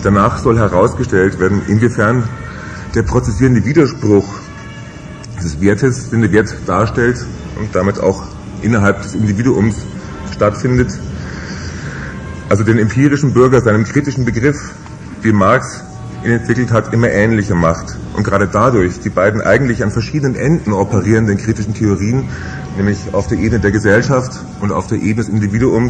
Danach soll herausgestellt werden, inwiefern der prozessierende Widerspruch des Wertes, den der Wert darstellt und damit auch innerhalb des Individuums stattfindet, also den empirischen Bürger seinem kritischen Begriff, wie Marx ihn entwickelt hat, immer ähnlicher macht. Und gerade dadurch die beiden eigentlich an verschiedenen Enden operierenden kritischen Theorien, nämlich auf der Ebene der Gesellschaft und auf der Ebene des Individuums,